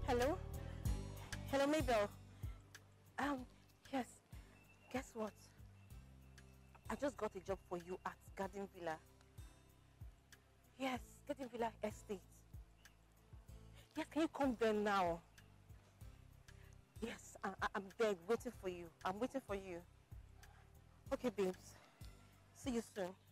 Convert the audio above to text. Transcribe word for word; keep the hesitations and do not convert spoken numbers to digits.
Hello? Hello, Mabel. Um, yes. Guess what? I just got a job for you at Garden Villa. Yes, Garden Villa Estate. Yes, can you come there now? Yes, I, I, I'm there waiting for you. I'm waiting for you. Okay, babes. See you soon.